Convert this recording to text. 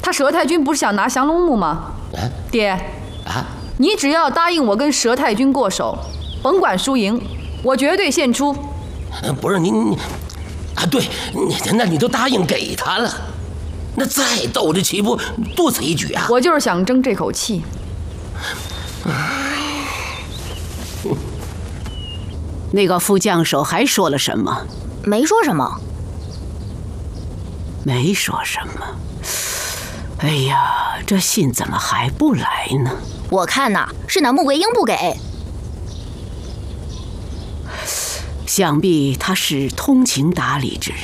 他佘太君不是想拿降龙木吗？爹，你只要答应我跟佘太君过手，甭管输赢，我绝对献出。 不是你对，那你都答应给他了，那再斗这棋不多此一举啊？ 我就是想争这口气。 那个副将手还说了什么？ 没说什么。 没说什么。哎呀，这信怎么还不来呢？ 我看呐，是那穆桂英不给。 想必他是通情达理之人。